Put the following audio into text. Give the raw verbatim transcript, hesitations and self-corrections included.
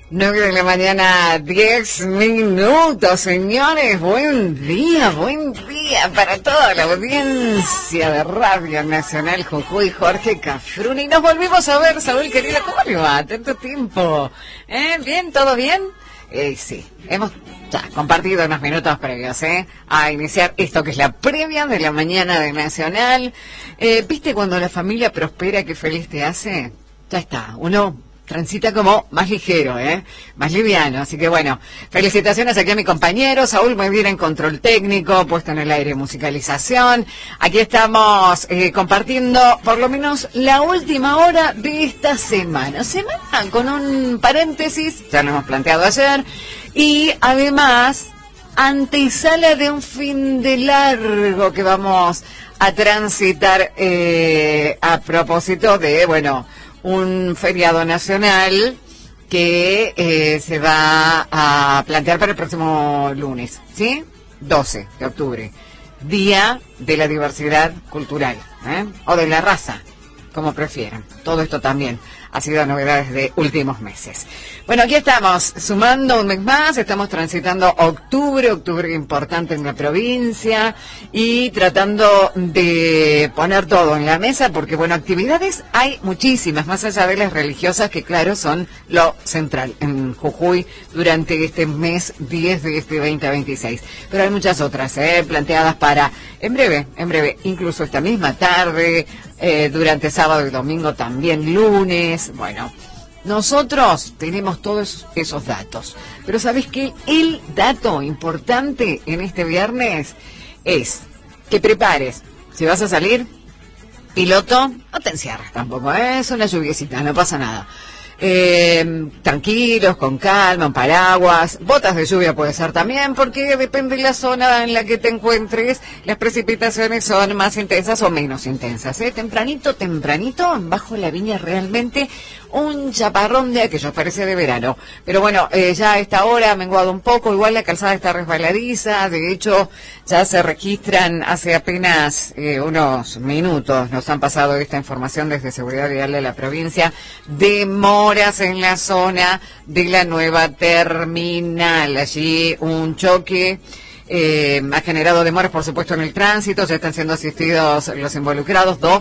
nueve de la mañana, diez minutos, señores. Buen día, buen día para toda la audiencia de Radio Nacional Jujuy, Jorge Cafruni. Nos volvimos a ver, Saúl, querida. ¿Cómo le va? Tanto tiempo. ¿Eh? ¿Bien? ¿Todo bien? Eh, sí, hemos ya compartido unos minutos previos, ¿eh? A iniciar esto que es la previa de la mañana de Nacional. Eh, ¿Viste cuando la familia prospera, qué feliz te hace? Ya está, uno transita como más ligero, ¿eh? Más liviano. Así que bueno, felicitaciones aquí a mi compañero Saúl Medina en control técnico, puesto en el aire musicalización. Aquí estamos eh, compartiendo por lo menos la última hora de esta semana. Semana con un paréntesis, ya lo hemos planteado ayer, y además antesala de un fin de largo que vamos a transitar eh, a propósito de, bueno, un feriado nacional que eh, se va a plantear para el próximo lunes, ¿sí? doce de octubre, Día de la Diversidad Cultural, ¿eh? O de la raza, como prefieran. Todo esto también ha sido novedades de últimos meses. Bueno, aquí estamos, sumando un mes más, estamos transitando octubre, octubre importante en la provincia, y tratando de poner todo en la mesa, porque, bueno, actividades hay muchísimas, más allá de las religiosas, que claro, son lo central en Jujuy durante este mes diez de este veinte veintiséis. Pero hay muchas otras, ¿eh? Planteadas para, en breve, en breve, incluso esta misma tarde, eh, durante sábado y domingo también, lunes. Bueno, nosotros tenemos todos esos datos, pero ¿sabes qué? El dato importante en este viernes es que prepares, si vas a salir, piloto, no te encierres tampoco, ¿eh? Es una lluviecita, no pasa nada. Eh, tranquilos, con calma, un paraguas, botas de lluvia puede ser también, porque depende de la zona en la que te encuentres, las precipitaciones son más intensas o menos intensas, ¿eh? Tempranito, tempranito, bajo la viña realmente un chaparrón de aquellos, parece de verano. Pero bueno, eh, ya a esta hora ha menguado un poco, igual la calzada está resbaladiza, de hecho ya se registran hace apenas eh, unos minutos, nos han pasado esta información desde Seguridad Vial de la provincia, demoras en la zona de la nueva terminal. Allí un choque eh, ha generado demoras, por supuesto, en el tránsito, ya están siendo asistidos los involucrados, dos